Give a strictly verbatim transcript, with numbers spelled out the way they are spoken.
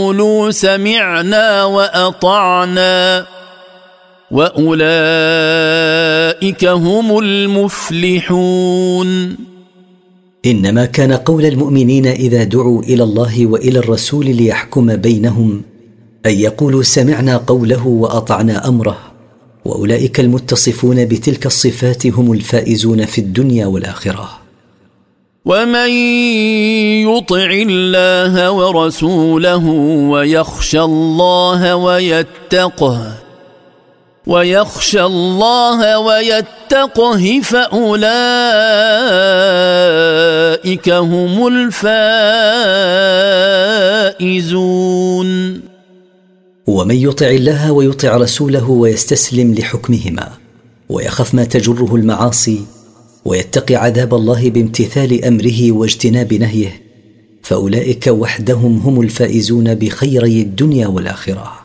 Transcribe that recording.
قولوا سمعنا وأطعنا وأولئك هم المفلحون. إنما كان قول المؤمنين إذا دعوا إلى الله وإلى الرسول ليحكم بينهم أن يقولوا سمعنا قوله وأطعنا أمره، وأولئك المتصفون بتلك الصفات هم الفائزون في الدنيا والآخرة. ومن يطع الله ورسوله ويخشى الله ويتقه ويخشى الله ويتقه فأولئك هم الفائزون. ومن يطع الله ويطع رسوله ويستسلم لحكمهما ويخف ما تجره المعاصي ويتقي عذاب الله بامتثال أمره واجتناب نهيه، فأولئك وحدهم هم الفائزون بخيري الدنيا والآخرة.